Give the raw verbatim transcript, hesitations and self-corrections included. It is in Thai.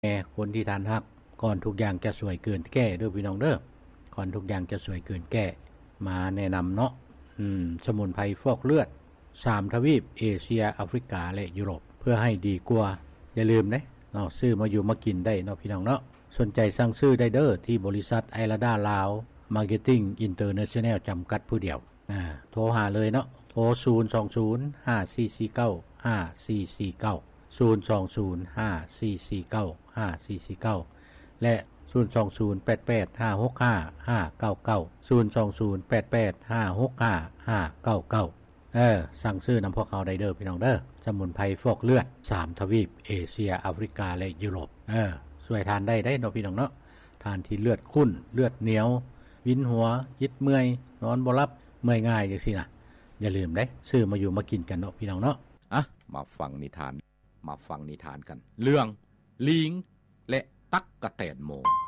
แม่คนที่ทานฮักก่อนทุกอย่างจะสวยเกินแก้เด้อพี่น้องเด้อก่อนทุกอย่างจะสวยเกินแก้มาแนะนำเนาะอืมสมุนไพรฟอกเลือดสามทวีปเอเชียแอฟริกาและยุโรปเพื่อให้ดีกว่าอย่าลืมเด้เนาะซื้อมาอยู่มากินได้เนาะพี่น้องเนาะสนใจสั่งซื้อได้เด้อที่บริษัทไอราดาลาวมาร์เก็ตติ้งอินเตอร์เนชั่นแนลจำกัดผู้เดียวอ่าโทรหาเลยเนาะโทรศูนย์ สอง ศูนย์ ห้า สี่ สี่ เก้า ห้า สี่ สี่ เก้า ศูนย์ สอง ศูนย์ ห้า สี่ สี่ เก้า ห้า สี่ สี่ เก้าและศูนย์ สอง ศูนย์ แปด แปด ห้า หก ห้า ห้า เก้า เก้า ศูนย์ สอง ศูนย์ แปด แปด ห้า หก ห้า ห้า เก้า เก้าเออสั่งซื้อนำพวกเขาได้เด้อพี่น้องเด้อสมุนไพรฟอกเลือดสามทวีปเอเชียแอฟริกาและยุโรปเออช่วยทานได้ได้เนาะพี่น้องเนาะทานที่เลือดข้นเลือดเหนียววินหัวยิดเมื่อยนอนบ่หลับเมื่อยง่ายจังซี่น่ะอย่าลืมเด้ซื้อมาอยู่มากินกันเนาะพี่น้องเนาะอ่ะมาฟังนิทานมาฟังนิทานกันเรื่องลิงและตั๊กกะแตนโม